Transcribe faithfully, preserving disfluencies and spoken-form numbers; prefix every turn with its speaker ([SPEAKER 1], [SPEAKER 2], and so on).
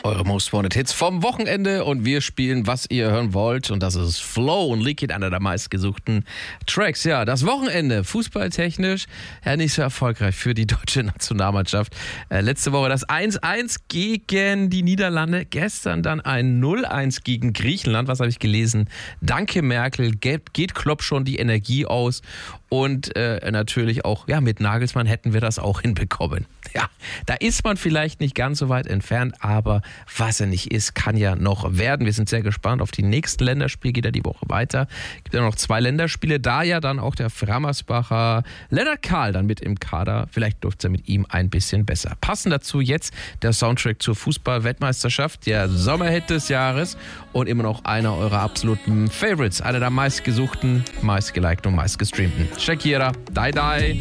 [SPEAKER 1] Eure Most Wanted Hits vom Wochenende und wir spielen, was ihr hören wollt. Und das ist Flow und Liquid, einer der meistgesuchten Tracks. Ja, das Wochenende, fußballtechnisch, ja nicht so erfolgreich für die deutsche Nationalmannschaft. Äh, letzte Woche das eins eins gegen die Niederlande, gestern dann ein null eins gegen Griechenland. Was habe ich gelesen? Danke Merkel, geht, geht Klopp schon die Energie aus. Und äh, natürlich auch, ja, mit Nagelsmann hätten wir das auch hinbekommen. Ja, da ist man vielleicht nicht ganz so weit entfernt, aber was er nicht ist, kann ja noch werden. Wir sind sehr gespannt auf die nächsten Länderspiele, geht ja die Woche weiter. Es gibt ja noch zwei Länderspiele, da ja dann auch der Frammersbacher Lennart Kahl dann mit im Kader. Vielleicht läuft es ja mit ihm ein bisschen besser. Passend dazu jetzt der Soundtrack zur Fußball-Weltmeisterschaft, der Sommerhit des Jahres und immer noch einer eurer absoluten Favorites, einer der meistgesuchten, meistgelikten und meistgestreamten. Shakira, Die Die.